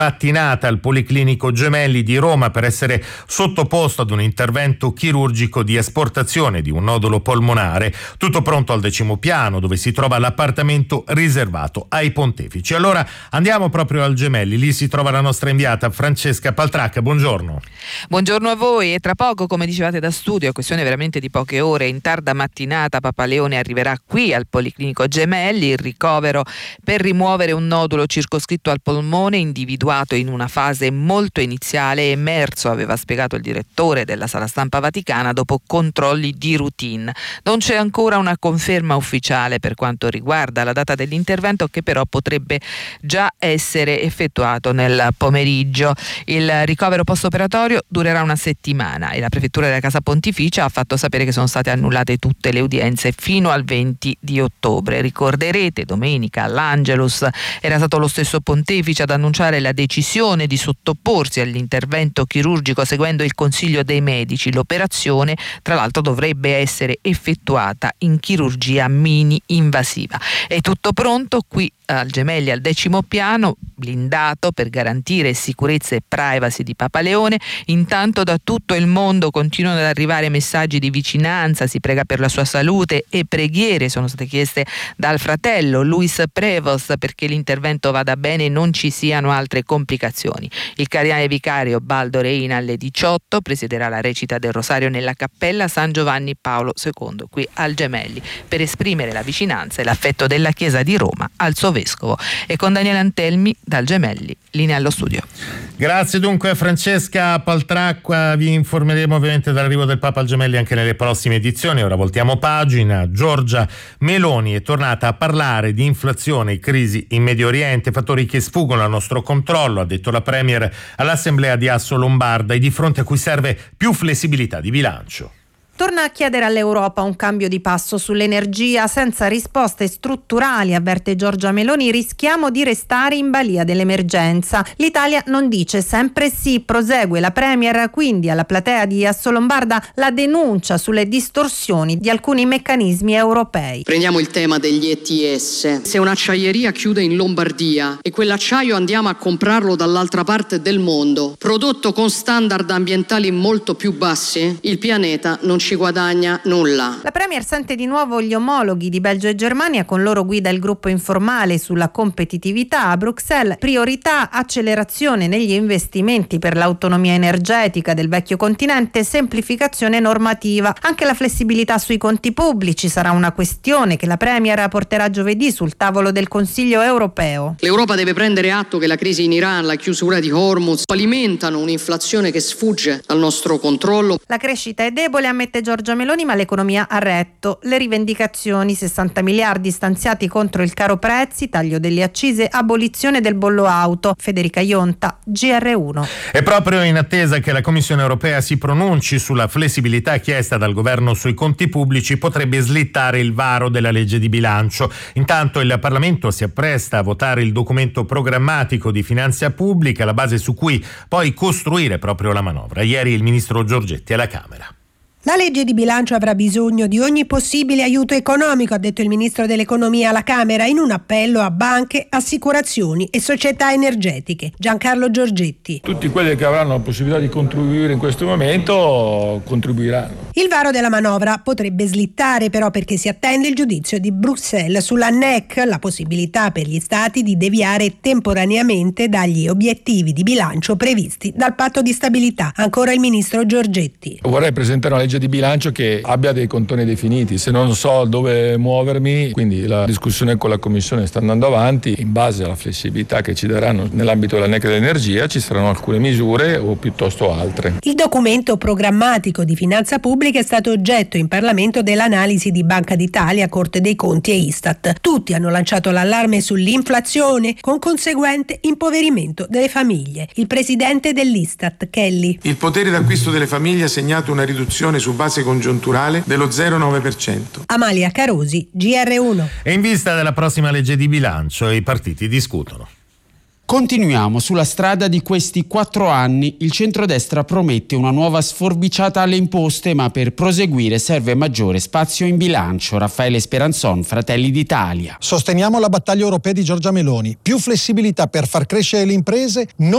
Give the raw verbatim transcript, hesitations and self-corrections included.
mattinata al Policlinico Gemelli di Roma per essere sottoposto ad un intervento chirurgico di asportazione di un nodulo polmonare, tutto pronto al decimo piano dove si trova l'appartamento riservato ai pontefici. Allora andiamo proprio al Gemelli, lì si trova la nostra inviata Francesca Paltracca, buongiorno. Buongiorno a voi, e tra poco, come dicevate da studio, è questione veramente di poche ore, in tarda mattinata Papaleone arriverà qui al Policlinico Gemelli, il ricovero per rimuovere un nodulo circoscritto al polmone individuato in una fase molto iniziale, emerso, aveva spiegato il direttore della Sala Stampa Vaticana, dopo controlli di routine. Non c'è ancora una conferma ufficiale per quanto riguarda la data dell'intervento, che però potrebbe già essere effettuato nel pomeriggio. Il ricovero post-operatorio durerà una settimana e la Prefettura della Casa Pontificia ha fatto sapere che sono state annullate tutte le udienze fino al venti di ottobre. Ricorderete, domenica all'Angelus era stato lo stesso Pontefice ad annunciare la decisione di sottoporsi all'intervento chirurgico seguendo il consiglio dei medici. L'operazione, tra l'altro, dovrebbe essere effettuata in chirurgia mini invasiva. È tutto pronto qui al Gemelli, al decimo piano, blindato per garantire sicurezza e privacy di Papaleone. Intanto da tutto il mondo continuano ad arrivare messaggi di vicinanza, si prega per la sua salute e preghiere sono state chieste dal fratello Luis Prevost perché l'intervento vada bene e non ci siano altre complicazioni. Il cardinale vicario Baldo Reina alle diciotto presiederà la recita del Rosario nella cappella San Giovanni Paolo secondo qui al Gemelli per esprimere la vicinanza e l'affetto della Chiesa di Roma al suo vescovo. E con Daniele Antelmi dal Gemelli, linea allo studio. Grazie dunque a Francesca Paltracca, vi informeremo ovviamente dall'arrivo del Papa al Gemelli anche nelle prossime edizioni. Ora voltiamo pagina. Giorgia Meloni è tornata a parlare di inflazione e crisi in Medio Oriente, fattori che sfuggono al nostro controllo, ha detto la Premier all'Assemblea di Assolombarda, e di fronte a cui serve più flessibilità di bilancio. Torna a chiedere all'Europa un cambio di passo sull'energia. Senza risposte strutturali, avverte Giorgia Meloni, rischiamo di restare in balia dell'emergenza. L'Italia non dice sempre sì, prosegue la Premier, quindi alla platea di Assolombarda la denuncia sulle distorsioni di alcuni meccanismi europei. Prendiamo il tema degli E T S. Se un'acciaieria chiude in Lombardia e quell'acciaio andiamo a comprarlo dall'altra parte del mondo, prodotto con standard ambientali molto più bassi, il pianeta non ci guadagna nulla. La Premier sente di nuovo gli omologhi di Belgio e Germania, con loro guida il gruppo informale sulla competitività. A Bruxelles priorità, accelerazione negli investimenti per l'autonomia energetica del vecchio continente, semplificazione normativa. Anche la flessibilità sui conti pubblici sarà una questione che la Premier porterà giovedì sul tavolo del Consiglio europeo. L'Europa deve prendere atto che la crisi in Iran, la chiusura di Hormuz alimentano un'inflazione che sfugge al nostro controllo. La crescita è debole, ammette Giorgia Meloni, ma l'economia ha retto. Le rivendicazioni: sessanta miliardi stanziati contro il caro prezzi, taglio delle accise, abolizione del bollo auto. Federica Ionta, G R uno. È proprio in attesa che la Commissione europea si pronunci sulla flessibilità chiesta dal governo sui conti pubblici, potrebbe slittare il varo della legge di bilancio. Intanto il Parlamento si appresta a votare il documento programmatico di finanza pubblica, la base su cui poi costruire proprio la manovra. Ieri il ministro Giorgetti alla Camera. La legge di bilancio avrà bisogno di ogni possibile aiuto economico, ha detto il ministro dell'economia alla Camera in un appello a banche, assicurazioni e società energetiche. Giancarlo Giorgetti. Tutti quelli che avranno la possibilità di contribuire in questo momento contribuiranno. Il varo della manovra potrebbe slittare però perché si attende il giudizio di Bruxelles sulla N E C, la possibilità per gli stati di deviare temporaneamente dagli obiettivi di bilancio previsti dal patto di stabilità. Ancora il ministro Giorgetti. Vorrei presentare una legge di bilancio che abbia dei contorni definiti, se non so dove muovermi, quindi la discussione con la Commissione sta andando avanti, in base alla flessibilità che ci daranno nell'ambito della N E C dell'energia ci saranno alcune misure o piuttosto altre. Il documento programmatico di finanza pubblica è stato oggetto in Parlamento dell'analisi di Banca d'Italia, Corte dei Conti e Istat. Tutti hanno lanciato l'allarme sull'inflazione con conseguente impoverimento delle famiglie. Il presidente dell'Istat, Kelly. Il potere d'acquisto delle famiglie ha segnato una riduzione su base congiunturale dello zero virgola nove per cento. Amalia Carosi, G R uno. E in vista della prossima legge di bilancio i partiti discutono. Continuiamo sulla strada di questi quattro anni. Il centrodestra promette una nuova sforbiciata alle imposte, ma per proseguire serve maggiore spazio in bilancio. Raffaele Speranzon, Fratelli d'Italia. Sosteniamo la battaglia europea di Giorgia Meloni. Più flessibilità per far crescere le imprese, non